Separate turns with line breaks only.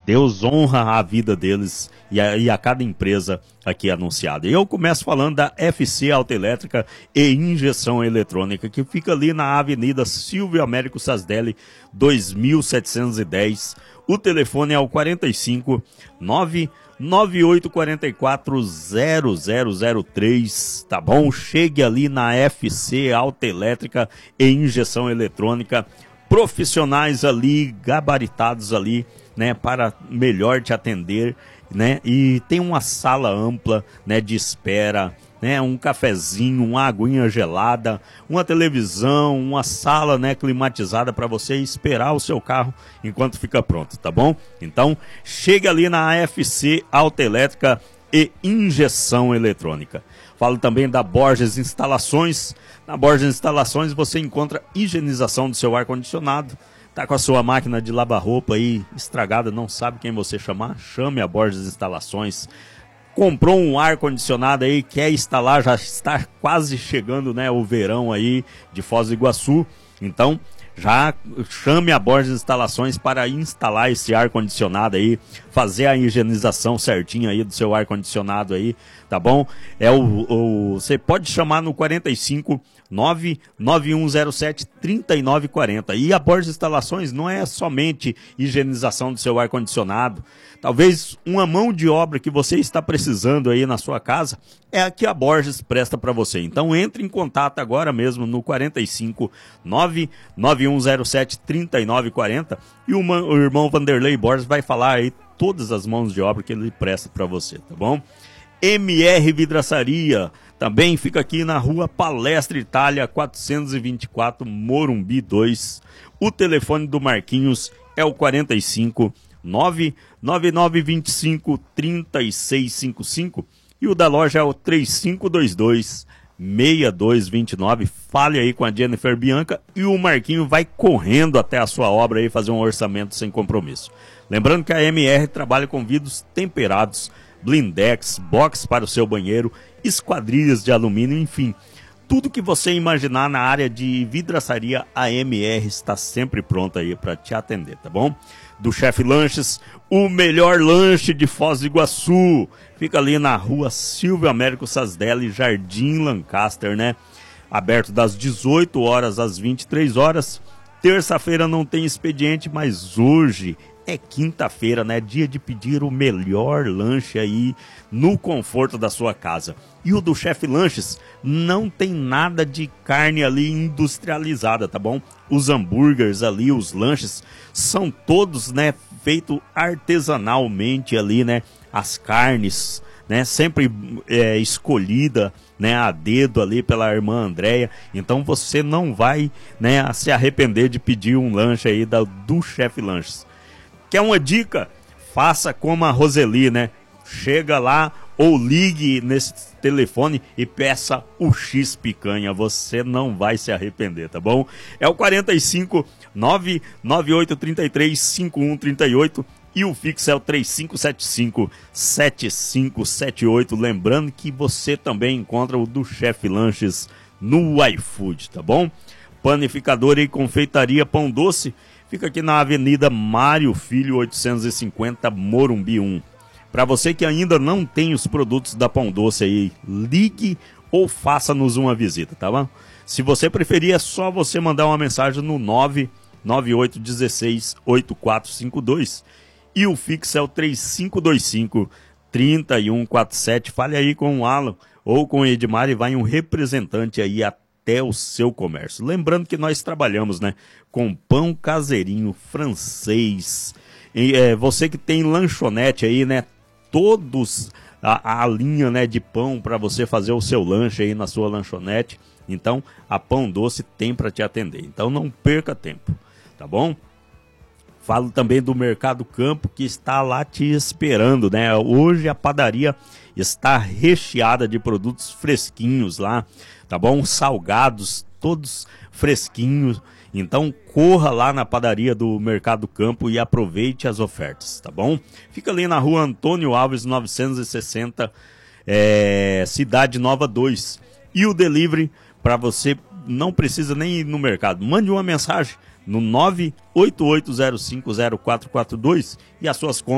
Deus honra a vida deles e a cada empresa aqui anunciada. E eu começo falando da FC Autoelétrica e Injeção Eletrônica, que fica ali na Avenida Silvio Américo Sasdelli, 2710. O telefone é o 45 99844 0003, tá bom? Chegue ali na FC Autoelétrica e Injeção Eletrônica, profissionais ali, gabaritados ali, né, para melhor te atender, né? E tem uma sala ampla, né, de espera, né, um cafezinho, uma aguinha gelada, uma televisão, uma sala, né, climatizada para você esperar o seu carro enquanto fica pronto, tá bom? Então, chega ali na AFC Autoelétrica e Injeção Eletrônica. Falo também da Borges Instalações. Na Borges Instalações você encontra higienização do seu ar-condicionado. Tá com a sua máquina de lavar roupa aí estragada, não sabe quem você chamar? Chame a Borges Instalações. Comprou um ar-condicionado aí, quer instalar, já está quase chegando, né, o verão aí de Foz do Iguaçu. Então, já chame a Borges Instalações para instalar esse ar-condicionado aí, fazer a higienização certinha aí do seu ar-condicionado aí, tá bom? Você pode chamar no 45 99107 3940. E a Borges Instalações não é somente higienização do seu ar-condicionado. Talvez uma mão de obra que você está precisando aí na sua casa é a que a Borges presta para você. Então entre em contato agora mesmo no 45 99107 3940 e o irmão Vanderlei Borges vai falar aí todas as mãos de obra que ele presta para você, tá bom? MR Vidraçaria também fica aqui na rua Palestra Itália 424, Morumbi 2. O telefone do Marquinhos é o 45 99925 3655 e o da loja é o 3522 6229. Fale aí com a Jennifer Bianca e o Marquinho vai correndo até a sua obra aí fazer um orçamento sem compromisso. Lembrando que a MR trabalha com vidros temperados, blindex, box para o seu banheiro, esquadrilhas de alumínio, enfim, tudo que você imaginar na área de vidraçaria, a MR está sempre pronta aí para te atender, tá bom? Do Chefe Lanches, o melhor lanche de Foz do Iguaçu, fica ali na rua Silvio Américo Sasdelli, Jardim Lancaster, né? Aberto das 18 horas às 23 horas. Terça-feira não tem expediente, mas hoje é quinta-feira, né? Dia de pedir o melhor lanche aí no conforto da sua casa. E o do Chefe Lanches não tem nada de carne ali industrializada, tá bom? Os hambúrgueres ali, os lanches, são todos, né, feito artesanalmente ali, né? As carnes, né, sempre escolhida, né, a dedo ali pela irmã Andréia. Então você não vai, né, se arrepender de pedir um lanche aí do Chefe Lanches. Quer uma dica? Faça como a Roseli, né? Chega lá ou ligue nesse telefone e peça o X Picanha. Você não vai se arrepender, tá bom? É o 45 99833 5138 e o fixo é o 3575 7578. Lembrando que você também encontra o do Chefe Lanches no iFood, tá bom? Panificadora e confeitaria Pão Doce fica aqui na Avenida Mário Filho 850, Morumbi 1. Para você que ainda não tem os produtos da Pão Doce aí, ligue ou faça-nos uma visita, tá bom? Se você preferir, é só você mandar uma mensagem no 99816 8452 e o fixo é o 3525 3147. Fale aí com o Alan ou com o Edmar e vai um representante aí até o seu comércio. Lembrando que nós trabalhamos, né, com pão caseirinho francês. Você que tem lanchonete aí, né, todos a linha, né, de pão para você fazer o seu lanche aí na sua lanchonete. Então a Pão Doce tem para te atender. Então não perca tempo, tá bom? Falo também do Mercado Campo, que está lá te esperando, né? Hoje a padaria está recheada de produtos fresquinhos lá, tá bom? Salgados, todos fresquinhos. Então corra lá na padaria do Mercado Campo e aproveite as ofertas, tá bom? Fica ali na rua Antônio Alves 960, Cidade Nova 2. E o delivery, para você, não precisa nem ir no mercado. Mande uma mensagem no 988050442 e as suas